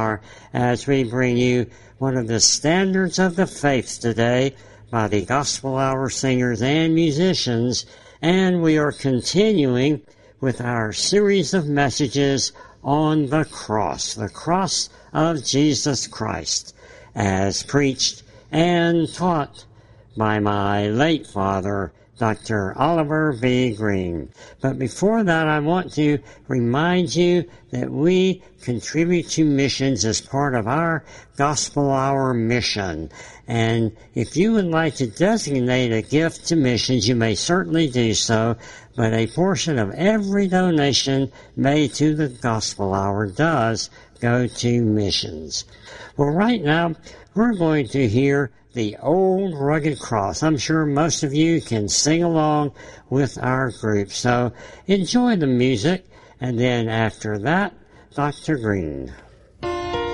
Hour as we bring you one of the standards of the faith today by the Gospel Hour singers and musicians, and we are continuing with our series of messages on the cross of Jesus Christ, as preached and taught by my late father, Dr. Oliver B. Green. But before that, I want to remind you that we contribute to missions as part of our Gospel Hour mission. And if you would like to designate a gift to missions, you may certainly do so, but a portion of every donation made to the Gospel Hour does go to missions. Well, right now, we're going to hear The Old Rugged Cross. I'm sure most of you can sing along with our group, so enjoy the music, and then after that, Dr. Green.